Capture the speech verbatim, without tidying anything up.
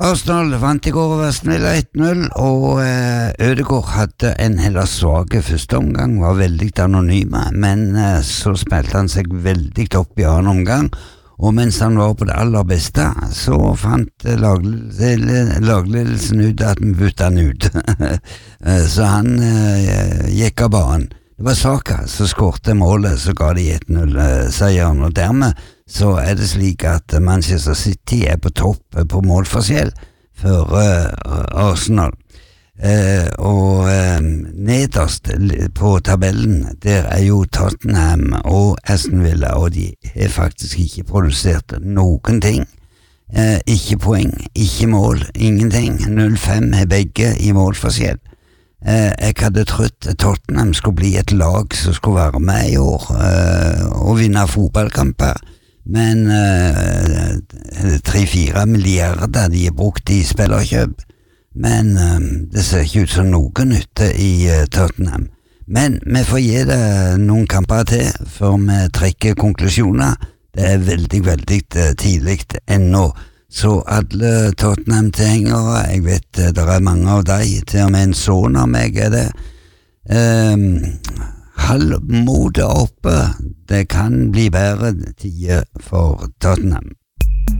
Arsenal vant i går over Aston Villa ett null, og eh, Ødegaard hadde en heller svage første omgang, var veldig anonyme, men eh, så spilte han seg veldig opp i annen omgang, og mens han var på det aller beste, så fant eh, lagledelsen ut at vi bytte han ut. Så han eh, gikk av banen. Det var Saka som skårte målet, så ga de ett null-seieren, og dermed så er det slik at Manchester City er på topp på målforskjell for uh, Arsenal. Uh, og uh, nederst på tabellen, der er jo Tottenham og Aston Villa, og de har faktisk ikke produsert noen ting. Uh, ikke poeng, ikke mål, ingenting. null fem er begge i målforskjell. Uh, jeg hadde trodd Tottenham skulle bli et lag som skulle være med i år uh, og vinne fotballkamper, men tre-fire uh, milliarder de er brukt i spillerkjøp, men uh, det ser ikke ut som noe nytte i uh, Tottenham. Men vi får gi det noen kamper til før vi trekker konklusjoner. Det er veldig, veldig uh, tidlig ennå. Så alle Tottenham-tilhengere, jeg vet det er mange av deg, til og med en sånn av meg er det, um, halv modet oppe, det kan bli bedre tider for Tottenham.